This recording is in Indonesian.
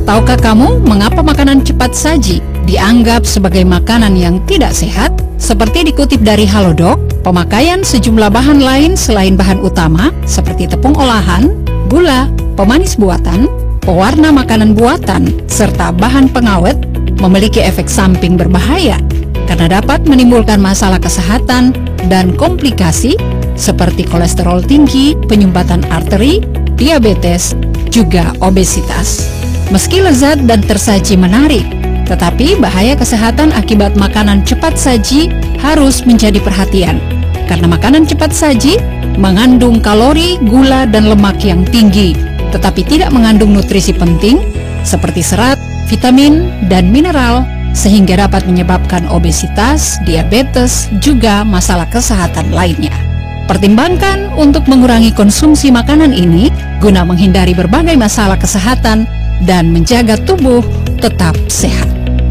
Tahukah kamu mengapa makanan cepat saji dianggap sebagai makanan yang tidak sehat? Seperti dikutip dari Halodoc, pemakaian sejumlah bahan lain selain bahan utama seperti tepung olahan, gula, pemanis buatan, pewarna makanan buatan, serta bahan pengawet memiliki efek samping berbahaya karena dapat menimbulkan masalah kesehatan dan komplikasi seperti kolesterol tinggi, penyumbatan arteri, diabetes, juga obesitas. Meski lezat dan tersaji menarik, tetapi bahaya kesehatan akibat makanan cepat saji harus menjadi perhatian. Karena makanan cepat saji mengandung kalori, gula, dan lemak yang tinggi, tetapi tidak mengandung nutrisi penting seperti serat, vitamin, dan mineral, sehingga dapat menyebabkan obesitas, diabetes, juga masalah kesehatan lainnya. Pertimbangkan untuk mengurangi konsumsi makanan ini guna menghindari berbagai masalah kesehatan dan menjaga tubuh tetap sehat.